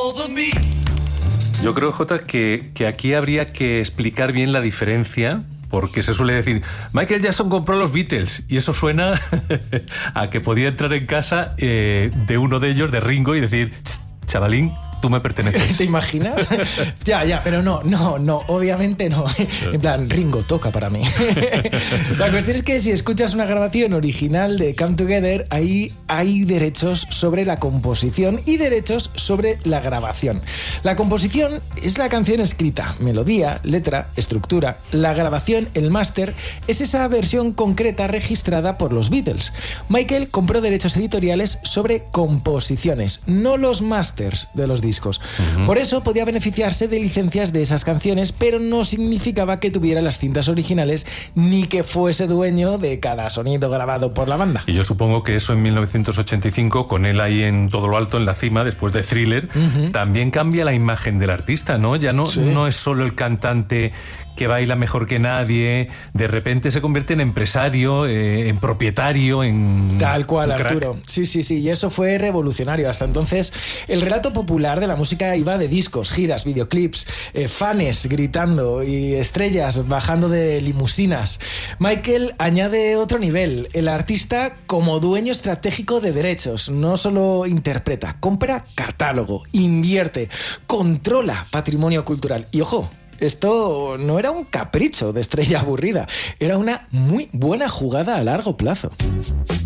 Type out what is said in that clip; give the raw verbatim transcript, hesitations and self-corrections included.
Yo creo, Jota, que, que aquí habría que explicar bien la diferencia, porque se suele decir, Michael Jackson compró los Beatles, y eso suena a que podía entrar en casa eh, de uno de ellos, de Ringo, y decir, chavalín, tú me perteneces. ¿Te imaginas? Ya, ya, pero no, no, no, obviamente no. En plan, Ringo, toca para mí. La cuestión es que si escuchas una grabación original de Come Together, ahí hay derechos sobre la composición y derechos sobre la grabación. La composición es la canción escrita, melodía, letra, estructura. La grabación, el máster, es esa versión concreta registrada por los Beatles. Michael compró derechos editoriales sobre composiciones, no los másters de los discos. Uh-huh. Por eso podía beneficiarse de licencias de esas canciones, pero no significaba que tuviera las cintas originales ni que fuese dueño de cada sonido grabado por la banda. Y yo supongo que eso en mil novecientos ochenta y cinco, con él ahí en todo lo alto, en la cima, después de Thriller, uh-huh, también cambia la imagen del artista, ¿no? Ya no, sí, no es solo el cantante que baila mejor que nadie, de repente se convierte en empresario, eh, en propietario, en... Tal cual, Arturo. Sí, sí, sí, y eso fue revolucionario. Hasta entonces, el relato popular de la música iba de discos, giras, videoclips, eh, fanes gritando y estrellas bajando de limusinas. Michael añade otro nivel, el artista como dueño estratégico de derechos, no solo interpreta, compra catálogo, invierte, controla patrimonio cultural. Y ojo, esto no era un capricho de estrella aburrida, era una muy buena jugada a largo plazo.